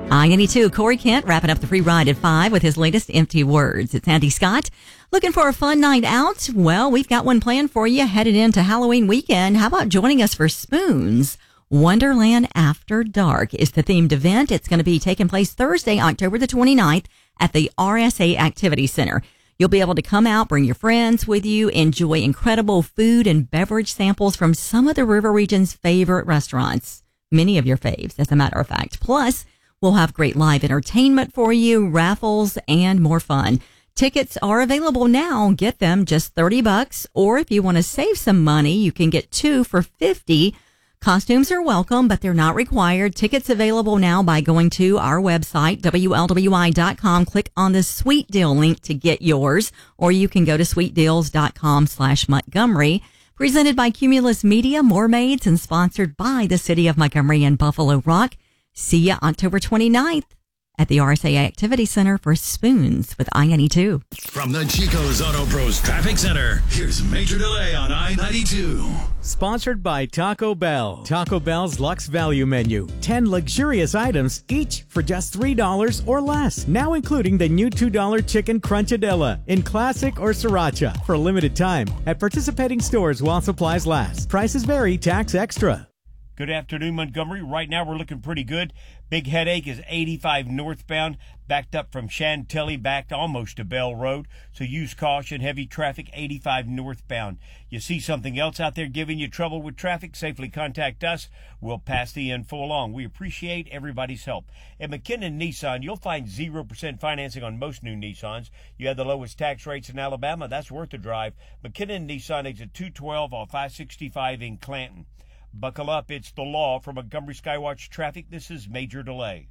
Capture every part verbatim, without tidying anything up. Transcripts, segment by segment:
I ninety-two, Corey Kent wrapping up the free ride at five with his latest Empty Words. It's Andy Scott. Looking for a fun night out? Well, we've got one planned for you headed into Halloween weekend. How about joining us for Spoons? Wonderland After Dark is the themed event. It's going to be taking place Thursday, October the twenty-ninth at the R S A Activity Center. You'll be able to come out, bring your friends with you, enjoy incredible food and beverage samples from some of the River Region's favorite restaurants. Many of your faves, as a matter of fact. Plus, we'll have great live entertainment for you, raffles, and more fun. Tickets are available now. Get them just thirty bucks. Or if you want to save some money, you can get two for fifty. Costumes are welcome, but they're not required. Tickets available now by going to our website, W L W I dot com. Click on the Sweet Deal link to get yours, or you can go to sweet deals dot com slash Montgomery. Presented by Cumulus Media, Mermaids, and sponsored by the City of Montgomery and Buffalo Rock. See you October twenty-ninth at the R S A Activity Center for Spoons with I ninety-two. From the Chico's Auto Pros Traffic Center, here's Major Delay on I ninety-two. Sponsored by Taco Bell. Taco Bell's Luxe Value Menu. ten luxurious items, each for just three dollars or less. Now including the new two dollar Chicken Crunchadilla in Classic or Sriracha for a limited time at participating stores while supplies last. Prices vary, tax extra. Good afternoon, Montgomery. Right now we're looking pretty good. Big headache is eighty-five northbound, backed up from Chantilly back almost to Bell Road. So use caution. Heavy traffic, eighty-five northbound. You see something else out there giving you trouble with traffic, safely contact us. We'll pass the info along. We appreciate everybody's help. At McKinnon Nissan, you'll find zero percent financing on most new Nissans. You have the lowest tax rates in Alabama. That's worth a drive. McKinnon Nissan exit two twelve off I sixty-five in Clanton. Buckle up, it's the law. From Montgomery Skywatch Traffic, this is Major Delay.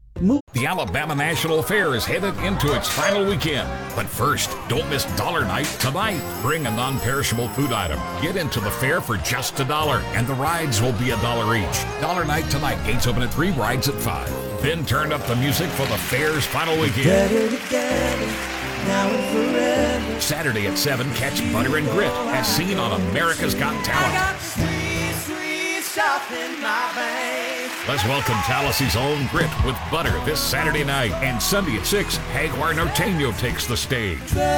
The Alabama National Fair is headed into its final weekend. But first, don't miss Dollar Night tonight. Bring a non-perishable food item. Get into the fair for just a dollar, and the rides will be a dollar each. Dollar Night tonight. Gates open at three, rides at five. Then turn up the music for the fair's final weekend. Better together, now and forever. Saturday at seven, catch Butter and Grit, as seen on America's Got Talent. I got the sweet, sweet stuff in my veins. Let's welcome Tallahassee own Grit with Butter this Saturday night. And Sunday at six, Jaguar Norteño takes the stage.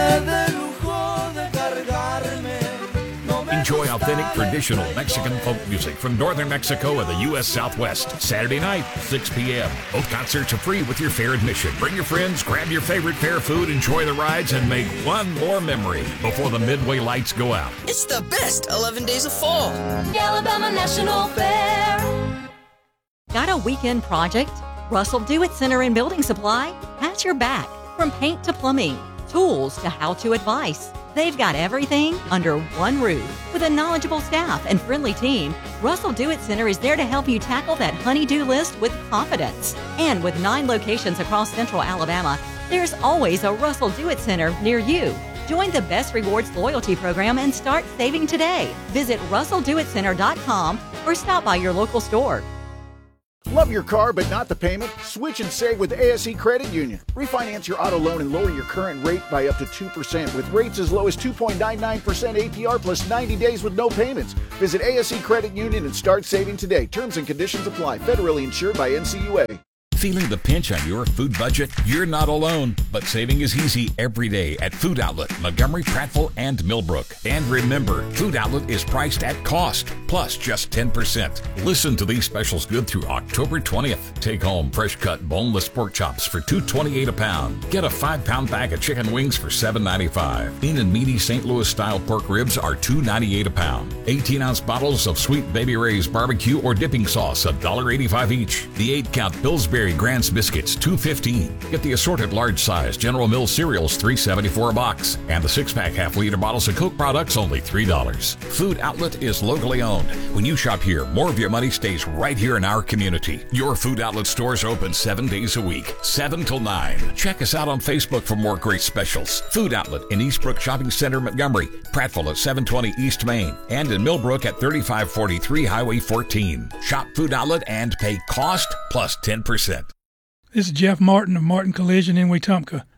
Enjoy authentic, traditional Mexican folk music from northern Mexico and the U S Southwest. Saturday night, six p.m. Both concerts are free with your fair admission. Bring your friends, grab your favorite fair food, enjoy the rides, and make one more memory before the Midway lights go out. It's the best eleven days of fall. The Alabama National Fair. Got a weekend project? Russell Do-It Center and Building Supply has your back. From paint to plumbing, tools to how-to advice. They've got everything under one roof. With a knowledgeable staff and friendly team, Russell Do-It Center is there to help you tackle that honey-do list with confidence. And with nine locations across central Alabama, there's always a Russell Do-It Center near you. Join the Best Rewards loyalty program and start saving today. Visit russell do it center dot com or stop by your local store. Love your car but not the payment? Switch and save with A S E Credit Union. Refinance your auto loan and lower your current rate by up to two percent with rates as low as two point nine nine percent A P R plus ninety days with no payments. Visit A S E Credit Union and start saving today. Terms and conditions apply. Federally insured by N C U A. Feeling the pinch on your food budget? You're not alone, but saving is easy every day at Food Outlet, Montgomery, Prattville, and Millbrook. And remember, Food Outlet is priced at cost, plus just ten percent. Listen to these specials good through October twentieth. Take home fresh cut boneless pork chops for two dollars and twenty-eight cents a pound. Get a five pound bag of chicken wings for seven dollars and ninety-five cents. Lean and meaty Saint Louis style pork ribs are two dollars and ninety-eight cents a pound. eighteen ounce bottles of Sweet Baby Ray's barbecue or dipping sauce, one dollar and eighty-five cents each. The eight count Pillsbury Grants biscuits, two dollars and fifteen cents. Get the assorted large size General Mills cereals, three dollars and seventy-four cents a box. And the six pack half liter bottles of Coke products, only three dollars. Food Outlet is locally owned. When you shop here, more of your money stays right here in our community. Your Food Outlet stores are open seven days a week, seven till nine. Check us out on Facebook for more great specials. Food Outlet in Eastbrook Shopping Center, Montgomery, Prattville at seven twenty East Main, and in Millbrook at thirty-five forty-three Highway fourteen. Shop Food Outlet and pay cost plus ten percent. This is Jeff Martin of Martin Collision in Wetumpka.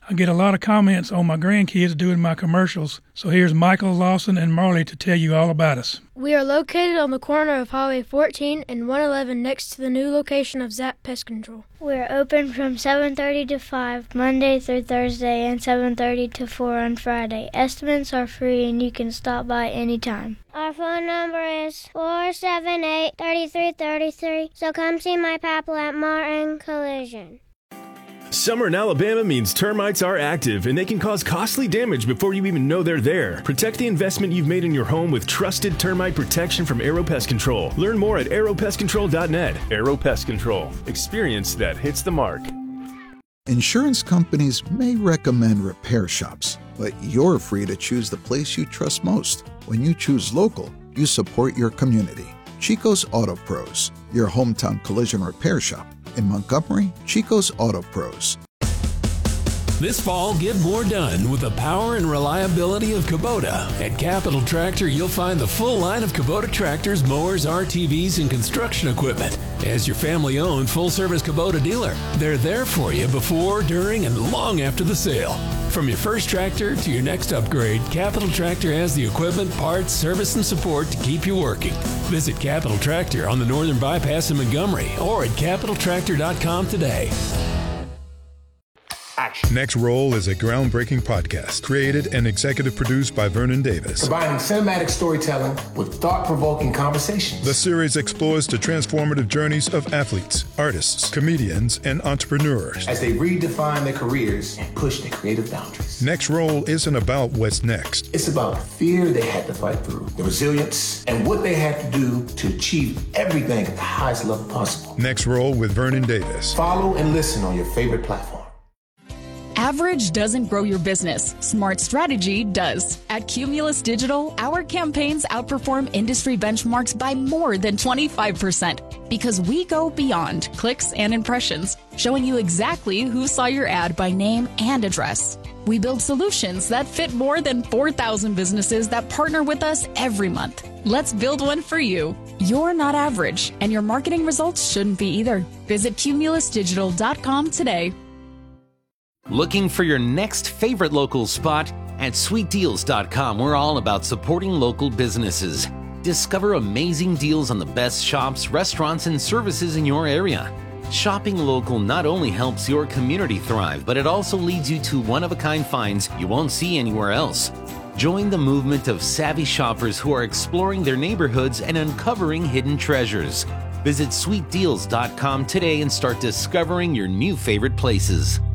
I get a lot of comments on my grandkids doing my commercials, so here's Michael, Lawson, and Marley to tell you all about us. We are located on the corner of Highway fourteen and one eleven next to the new location of Zap Pest Control. We're open from seven thirty to five, Monday through Thursday, and seven thirty to four on Friday. Estimates are free and you can stop by anytime. Our phone number is four seven eight, three three three three, so come see my papa at Martin Collision. Summer in Alabama means termites are active and they can cause costly damage before you even know they're there. Protect the investment you've made in your home with trusted termite protection from Aero Pest Control. Learn more at aero pest control dot net. Aero Pest Control. Experience that hits the mark. Insurance companies may recommend repair shops, but you're free to choose the place you trust most. When you choose local, you support your community. Chico's Auto Pros, your hometown collision repair shop. In Montgomery, Chico's Auto Pros. This fall, get more done with the power and reliability of Kubota. At Capital Tractor, you'll find the full line of Kubota tractors, mowers, R T Vs, and construction equipment. As your family-owned, full-service Kubota dealer, they're there for you before, during, and long after the sale. From your first tractor to your next upgrade, Capital Tractor has the equipment, parts, service, and support to keep you working. Visit Capital Tractor on the Northern Bypass in Montgomery or at capital tractor dot com today. Action. Next Roll is a groundbreaking podcast created and executive produced by Vernon Davis. Combining cinematic storytelling with thought-provoking conversations. The series explores the transformative journeys of athletes, artists, comedians, and entrepreneurs as they redefine their careers and push their creative boundaries. Next Roll isn't about what's next. It's about the fear they had to fight through, the resilience, and what they had to do to achieve everything at the highest level possible. Next Roll with Vernon Davis. Follow and listen on your favorite platform. Average doesn't grow your business. Smart strategy does. At Cumulus Digital, our campaigns outperform industry benchmarks by more than twenty-five percent because we go beyond clicks and impressions, showing you exactly who saw your ad by name and address. We build solutions that fit more than four thousand businesses that partner with us every month. Let's build one for you. You're not average, and your marketing results shouldn't be either. Visit cumulus digital dot com today. Looking for your next favorite local spot? At sweet deals dot com, we're all about supporting local businesses. Discover amazing deals on the best shops, restaurants, and services in your area. Shopping local not only helps your community thrive, but it also leads you to one-of-a-kind finds you won't see anywhere else. Join the movement of savvy shoppers who are exploring their neighborhoods and uncovering hidden treasures. Visit sweet deals dot com today and start discovering your new favorite places.